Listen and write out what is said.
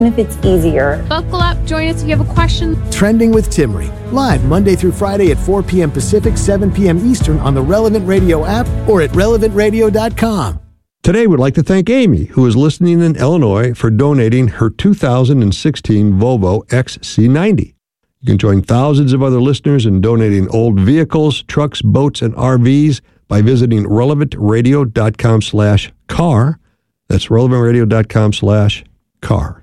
if it's easier. Buckle up. Join us if you have a question. Trending with Timmerie, live Monday through Friday at 4 p.m. Pacific, 7 p.m. Eastern on the Relevant Radio app or at relevantradio.com. Today, we'd like to thank Amy, who is listening in Illinois, for donating her 2016 Volvo XC90. You can join thousands of other listeners in donating old vehicles, trucks, boats, and RVs by visiting relevantradio.com/car. That's relevantradio.com/car.